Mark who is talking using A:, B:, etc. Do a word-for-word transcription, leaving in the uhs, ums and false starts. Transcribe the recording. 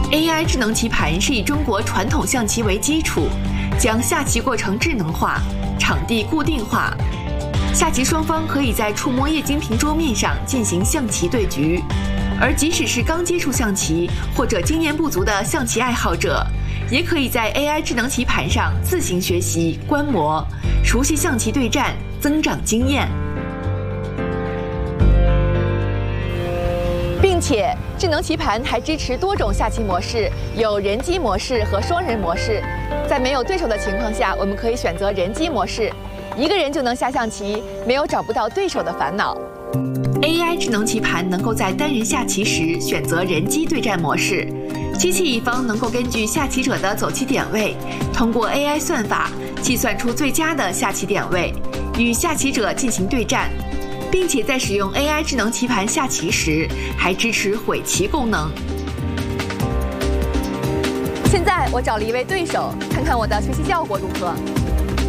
A: A I 智能棋盘是以中国传统象棋为基础，将下棋过程智能化，场地固定化。下棋双方可以在触摸液晶屏桌面上进行象棋对局，而即使是刚接触象棋或者经验不足的象棋爱好者，也可以在 A I 智能棋盘上自行学习、观摩，熟悉象棋对战，增长经验。并且，智能棋盘还支持多种下棋模式，有人机模式和双人模式。在没有对手的情况下，我们可以选择人机模式，一个人就能下象棋，没有找不到对手的烦恼。A I 智能棋盘能够在单人下棋时选择人机对战模式，机器一方能够根据下棋者的走棋点位，通过 A I 算法计算出最佳的下棋点位，与下棋者进行对战。并且在使用 A I 智能棋盘下棋时，还支持毁棋功能。现在我找了一位对手，看看我的学习效果如何。